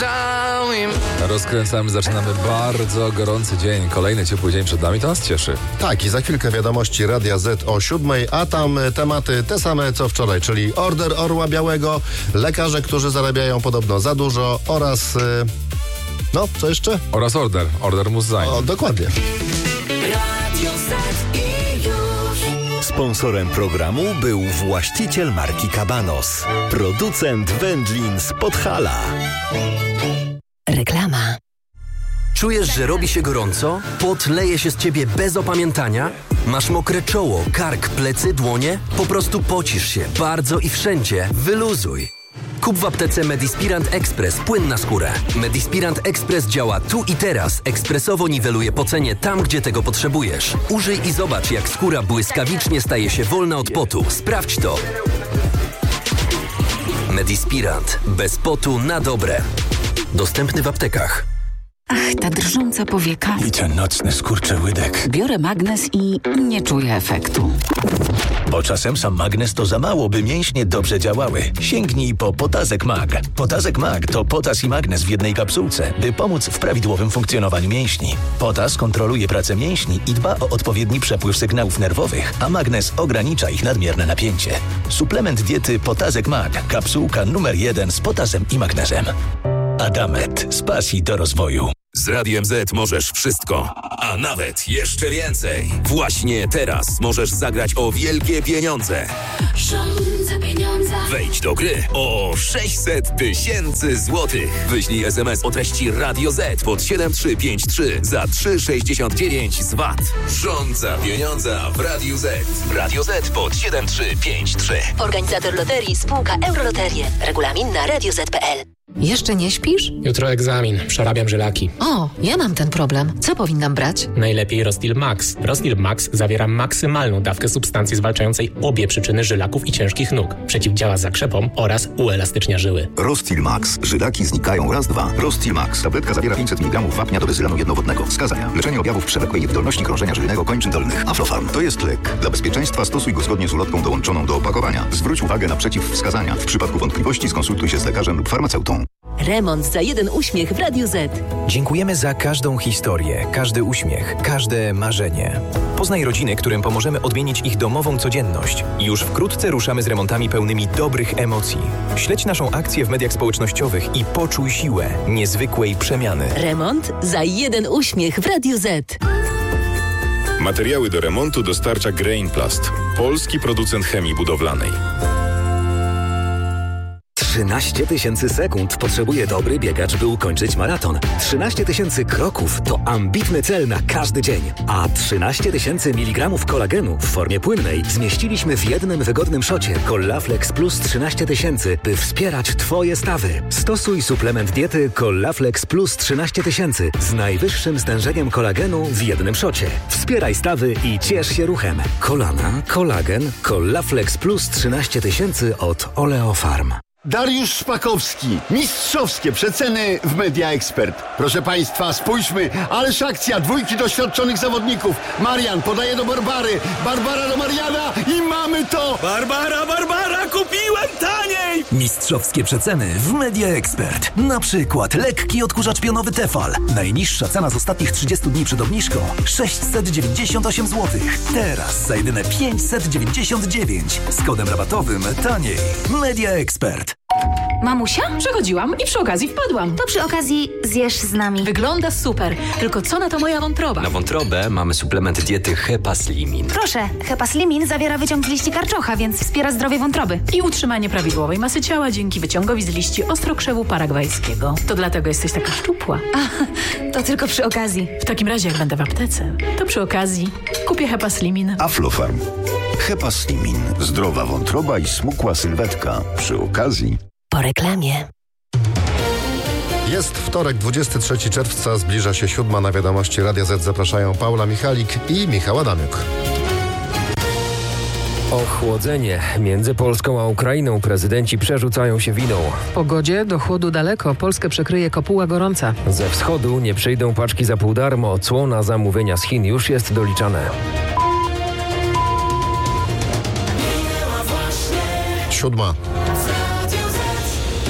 Rozkręcamy, zaczynamy bardzo gorący dzień. Kolejny ciepły dzień przed nami, to nas cieszy. Tak, i za chwilkę wiadomości Radia Z o 7:00, a tam tematy te same co wczoraj, czyli order Orła Białego, lekarze, którzy zarabiają podobno za dużo oraz... no, co jeszcze? Oraz order Muzain. O, dokładnie. Radio Z i już. Sponsorem programu był właściciel marki Cabanos, producent wędlin z Podhala. Reklama. Czujesz, że robi się gorąco? Pot leje się z ciebie bez opamiętania? Masz mokre czoło, kark, plecy, dłonie? Po prostu pocisz się bardzo i wszędzie. Wyluzuj. Kup w aptece Medispirant Express płyn na skórę. Medispirant Express działa tu i teraz. Ekspresowo niweluje pocenie tam, gdzie tego potrzebujesz. Użyj i zobacz, jak skóra błyskawicznie staje się wolna od potu. Sprawdź to. Medispirant. Bez potu na dobre. Dostępny w aptekach. Ach, ta drżąca powieka. I ten nocny skurczyłydek. Biorę magnes i nie czuję efektu. Bo czasem sam magnes to za mało, by mięśnie dobrze działały. Sięgnij po Potazek Mag. Potazek Mag to potas i magnes w jednej kapsułce, by pomóc w prawidłowym funkcjonowaniu mięśni. Potas kontroluje pracę mięśni i dba o odpowiedni przepływ sygnałów nerwowych, a magnes ogranicza ich nadmierne napięcie. Suplement diety Potazek Mag. Kapsułka numer 1 z potasem i magnezem. Adamet. Z pasji do rozwoju. Z Radiem Z możesz wszystko, a nawet jeszcze więcej. Właśnie teraz możesz zagrać o wielkie pieniądze. Rządza pieniądza. Wejdź do gry o 600 000 złotych. Wyślij SMS o treści Radio Z pod 7353 za 3,69 z VAT. Rządza pieniądza w Radiu Z. Radio Z pod 7353. Organizator loterii spółka Euroloterie. Regulamin na radioz.pl. Jeszcze nie śpisz? Jutro egzamin. Przerabiam żylaki. O, ja mam ten problem. Co powinnam brać? Najlepiej Rostil Max. Rostil Max zawiera maksymalną dawkę substancji zwalczającej obie przyczyny żylaków i ciężkich nóg. Przeciwdziała zakrzepom oraz uelastycznia żyły. Rostil Max. Żylaki znikają raz, dwa. Rostil Max. Tabletka zawiera 500 mg wapnia do bezylanu jednowodnego. Wskazania. Leczenie objawów przewlekłej niewydolności krążenia żylnego kończyn dolnych. Aflofarm. To jest lek. Dla bezpieczeństwa stosuj go zgodnie z ulotką dołączoną do opakowania. Zwróć uwagę na przeciwwskazania. W przypadku wątpliwości skonsultuj się z lekarzem lub farmaceutą. Remont za jeden uśmiech w Radiu Z. Dziękujemy za każdą historię, każdy uśmiech, każde marzenie. Poznaj rodziny, którym pomożemy odmienić ich domową codzienność. Już wkrótce ruszamy z remontami pełnymi dobrych emocji. Śledź naszą akcję w mediach społecznościowych i poczuj siłę niezwykłej przemiany. Remont za jeden uśmiech w Radiu Z. Materiały do remontu dostarcza Grainplast, polski producent chemii budowlanej. 13 000 sekund potrzebuje dobry biegacz, by ukończyć maraton. 13 000 kroków to ambitny cel na każdy dzień. A 13 000 mg kolagenu w formie płynnej zmieściliśmy w jednym wygodnym szocie Collaflex Plus 13 000, by wspierać Twoje stawy. Stosuj suplement diety Collaflex Plus 13 000 z najwyższym stężeniem kolagenu w jednym szocie. Wspieraj stawy i ciesz się ruchem. Kolana, kolagen, Collaflex Plus 13 000 od Oleofarm. Dariusz Szpakowski. Mistrzowskie przeceny w Media Expert. Proszę Państwa, spójrzmy, ależ akcja, dwójki doświadczonych zawodników. Marian podaje do Barbary, Barbara do Mariana i mamy to! Barbara, kupiłem taniej! Mistrzowskie przeceny w Media Expert. Na przykład lekki odkurzacz pionowy Tefal. Najniższa cena z ostatnich 30 dni przed obniżką 698 zł. Teraz za jedyne 599. Z kodem rabatowym taniej. Media Expert. Mamusia? Przechodziłam i przy okazji wpadłam. To przy okazji zjesz z nami. Wygląda super. Tylko co na to moja wątroba? Na wątrobę mamy suplement diety Hepaslimin. Proszę, Hepaslimin zawiera wyciąg z liści karczocha, więc wspiera zdrowie wątroby. I utrzymanie prawidłowej masy ciała dzięki wyciągowi z liści ostrokrzewu paragwajskiego. To dlatego jesteś taka szczupła. To tylko przy okazji. W takim razie, jak będę w aptece, to przy okazji kupię Hepaslimin. Aflofarm. Hepaslimin. Zdrowa wątroba i smukła sylwetka. Przy okazji. Po reklamie. Jest wtorek, 23 czerwca, zbliża się 7:00. Na wiadomości Radia Z zapraszają Paula Michalik i Michał Adamiuk. Ochłodzenie. Między Polską a Ukrainą prezydenci przerzucają się winą. W pogodzie do chłodu daleko. Polskę przekryje kopuła gorąca. Ze wschodu nie przyjdą paczki za pół darmo. Cło na zamówienia z Chin już jest doliczane. 7:00.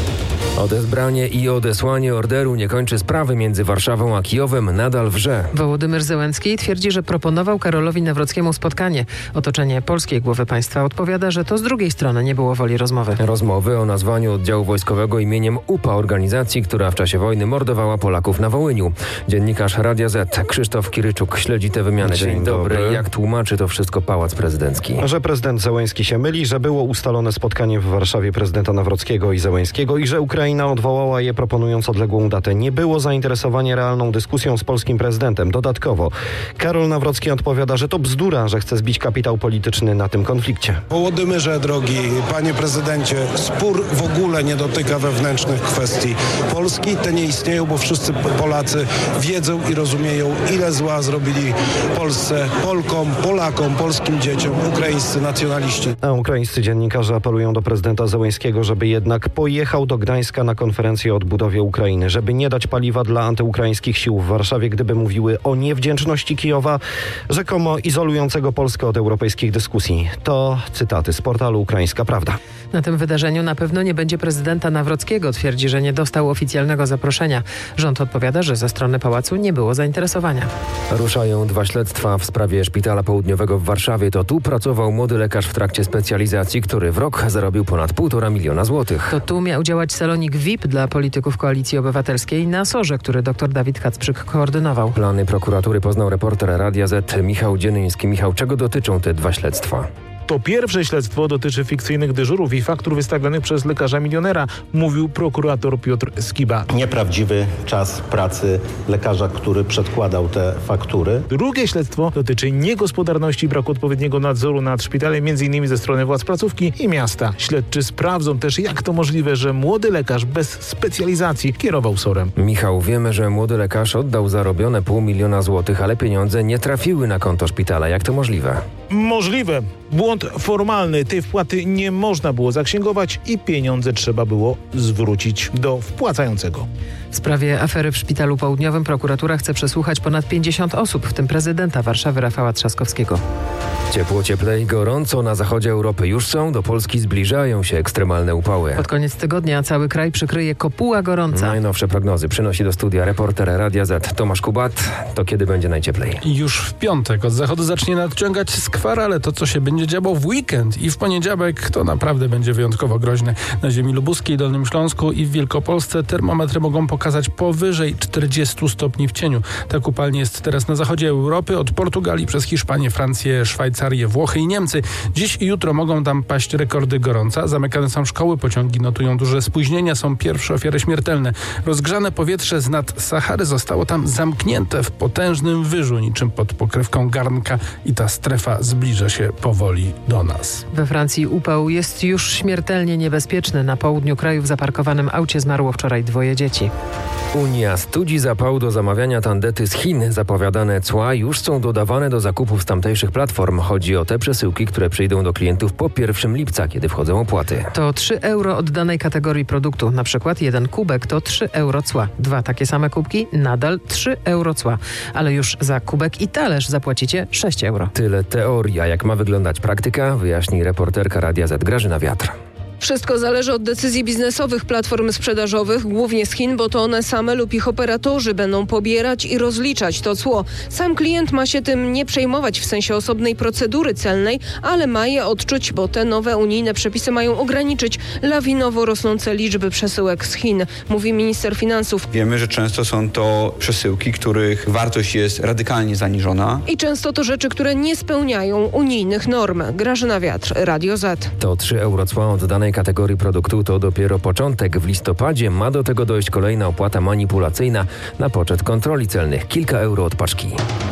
Odebranie i odesłanie orderu nie kończy sprawy między Warszawą a Kijowem, nadal wrze. Wołodymyr Zełenski twierdzi, że proponował Karolowi Nawrockiemu spotkanie. Otoczenie polskiej głowy państwa odpowiada, że to z drugiej strony nie było woli rozmowy. Rozmowy o nazwaniu oddziału wojskowego imieniem UPA, organizacji, która w czasie wojny mordowała Polaków na Wołyniu. Dziennikarz Radia Z Krzysztof Kiryczuk śledzi tę wymianę. Dzień dobry. Jak tłumaczy to wszystko Pałac Prezydencki? Że prezydent Zełenski się myli, że było ustalone spotkanie w Warszawie prezydenta Nawrockiego i Zełenskiego i że Ukraina odwołała je, proponując odległą datę. Nie było zainteresowania realną dyskusją z polskim prezydentem. Dodatkowo Karol Nawrocki odpowiada, że to bzdura, że chce zbić kapitał polityczny na tym konflikcie. Wołodymyrze, drogi panie prezydencie, spór w ogóle nie dotyka wewnętrznych kwestii Polski. Te nie istnieją, bo wszyscy Polacy wiedzą i rozumieją, ile zła zrobili Polsce, Polkom, Polakom, polskim dzieciom, ukraińscy nacjonaliści. A ukraińscy dziennikarze apelują do prezydenta Zełenskiego, żeby jednak pojechał do Gdańska na konferencję o odbudowie Ukrainy, żeby nie dać paliwa dla antyukraińskich sił w Warszawie, gdyby mówiły o niewdzięczności Kijowa, rzekomo izolującego Polskę od europejskich dyskusji. To cytaty z portalu Ukraińska Prawda. Na tym wydarzeniu na pewno nie będzie prezydenta Nawrockiego. Twierdzi, że nie dostał oficjalnego zaproszenia. Rząd odpowiada, że ze strony pałacu nie było zainteresowania. Ruszają 2 śledztwa w sprawie Szpitala Południowego w Warszawie. To tu pracował młody lekarz w trakcie specjalizacji, który w rok zarobił ponad 1,5 miliona złotych. To tu miał działać salonik VIP dla polityków Koalicji Obywatelskiej na SOR-ze, który dr Dawid Kacprzyk koordynował. Plany prokuratury poznał reporter Radia Z Michał Dzienyński. Michał, czego dotyczą te 2 śledztwa? To pierwsze śledztwo dotyczy fikcyjnych dyżurów i faktur wystawionych przez lekarza milionera, mówił prokurator Piotr Skiba. Nieprawdziwy czas pracy lekarza, który przedkładał te faktury. Drugie śledztwo dotyczy niegospodarności i braku odpowiedniego nadzoru nad szpitalem, m.in. ze strony władz placówki i miasta. Śledczy sprawdzą też, jak to możliwe, że młody lekarz bez specjalizacji kierował SOR-em. Michał, wiemy, że młody lekarz oddał zarobione 0,5 miliona złotych, ale pieniądze nie trafiły na konto szpitala. Jak to możliwe? Możliwe. Błąd formalny. Tej wpłaty nie można było zaksięgować i pieniądze trzeba było zwrócić do wpłacającego. W sprawie afery w Szpitalu Południowym prokuratura chce przesłuchać ponad 50 osób, w tym prezydenta Warszawy Rafała Trzaskowskiego. Ciepło, cieplej, gorąco na zachodzie Europy już są. Do Polski zbliżają się ekstremalne upały. Pod koniec tygodnia cały kraj przykryje kopuła gorąca. Najnowsze prognozy przynosi do studia reporter Radia Z Tomasz Kubat. To kiedy będzie najcieplej? Już w piątek od zachodu zacznie nadciągać skwar, ale to, co się będzie działo w weekend i w poniedziałek, to naprawdę będzie wyjątkowo groźne. Na ziemi lubuskiej, Dolnym Śląsku i w Wielkopolsce termometry mogą pokazać powyżej 40 stopni w cieniu. Tak upalnie jest teraz na zachodzie Europy, od Portugalii przez Hiszpanię, Francję, Szwajcarię, Włochy i Niemcy. Dziś i jutro mogą tam paść rekordy gorąca. Zamykane są szkoły, pociągi notują duże spóźnienia, są pierwsze ofiary śmiertelne. Rozgrzane powietrze z nad Sahary zostało tam zamknięte w potężnym wyżu, niczym pod pokrywką garnka, i ta strefa zbliża się powoli do nas. We Francji upał jest już śmiertelnie niebezpieczny. Na południu kraju w zaparkowanym aucie zmarło wczoraj 2 dzieci. Unia studzi zapał do zamawiania tandety z Chin. Zapowiadane cła już są dodawane do zakupów z tamtejszych platform. Chodzi o te przesyłki, które przyjdą do klientów po 1 lipca, kiedy wchodzą opłaty. To 3 euro od danej kategorii produktu. Na przykład 1 kubek to 3 euro cła. 2 takie same kubki, nadal 3 euro cła. Ale już za kubek i talerz zapłacicie 6 euro. Tyle teoria. Jak ma wyglądać praktyka, wyjaśni reporterka Radia Z Grażyna Wiatr. Wszystko zależy od decyzji biznesowych platform sprzedażowych, głównie z Chin, bo to one same lub ich operatorzy będą pobierać i rozliczać to cło. Sam klient ma się tym nie przejmować w sensie osobnej procedury celnej, ale ma je odczuć, bo te nowe unijne przepisy mają ograniczyć lawinowo rosnące liczby przesyłek z Chin, mówi minister finansów. Wiemy, że często są to przesyłki, których wartość jest radykalnie zaniżona. I często to rzeczy, które nie spełniają unijnych norm. Grażyna Wiatr, Radio Z. To 3 euro cła od danej kategorii produktu to dopiero początek. W listopadzie ma do tego dojść kolejna opłata manipulacyjna na poczet kontroli celnych. Kilka euro od paczki.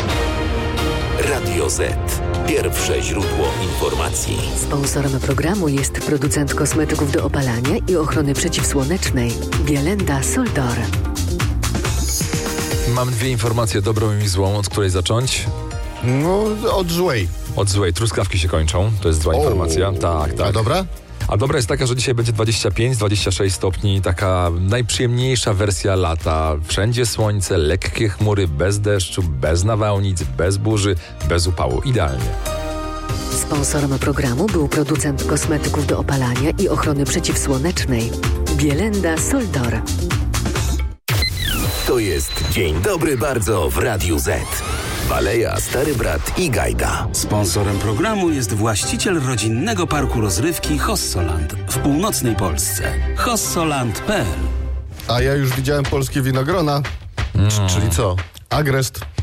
Radio Z. Pierwsze źródło informacji. Sponsorem programu jest producent kosmetyków do opalania i ochrony przeciwsłonecznej Bielenda Soldor. Mam 2 informacje, dobrą i złą. Od której zacząć? No, od złej. Od złej. Truskawki się kończą. To jest zła informacja. Tak. A dobra? A dobra jest taka, że dzisiaj będzie 25-26 stopni, taka najprzyjemniejsza wersja lata. Wszędzie słońce, lekkie chmury, bez deszczu, bez nawałnic, bez burzy, bez upału. Idealnie. Sponsorem programu był producent kosmetyków do opalania i ochrony przeciwsłonecznej Bielenda Soldor. To jest Dzień Dobry Bardzo w Radiu Z. Baleja, Stary Brat i Gajda. Sponsorem programu jest właściciel rodzinnego parku rozrywki Hossoland w północnej Polsce. hossoland.pl. A ja już widziałem polskie winogrona. Czyli co? Agrest.